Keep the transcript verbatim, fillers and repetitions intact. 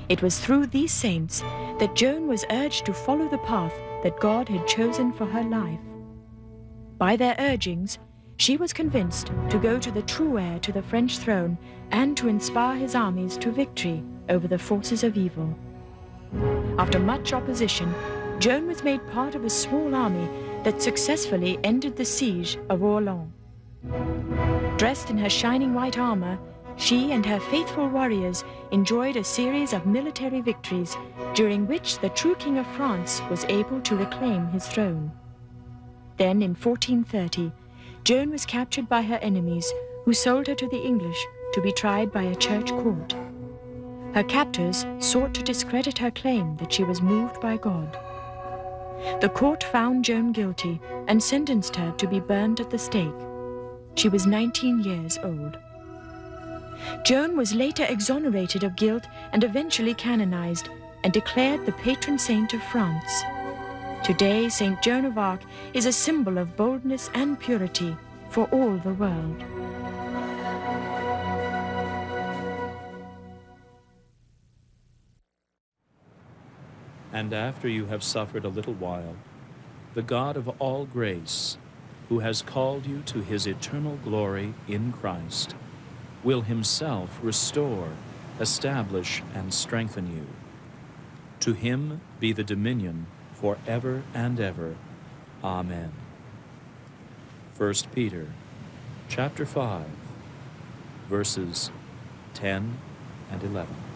It was through these saints that Joan was urged to follow the path that God had chosen for her life. By their urgings, she was convinced to go to the true heir to the French throne and to inspire his armies to victory over the forces of evil. After much opposition, Joan was made part of a small army that successfully ended the siege of Orleans. Dressed in her shining white armor, she and her faithful warriors enjoyed a series of military victories during which the true King of France was able to reclaim his throne. Then in fourteen thirty, Joan was captured by her enemies, who sold her to the English to be tried by a church court. Her captors sought to discredit her claim that she was moved by God. The court found Joan guilty and sentenced her to be burned at the stake. She was nineteen years old. Joan was later exonerated of guilt and eventually canonized and declared the patron saint of France. Today, Saint Joan of Arc is a symbol of boldness and purity for all the world. And after you have suffered a little while, the God of all grace, who has called you to his eternal glory in Christ, will himself restore, establish, and strengthen you. To him be the dominion forever and ever. Amen. First Peter, chapter five, verses ten and eleven.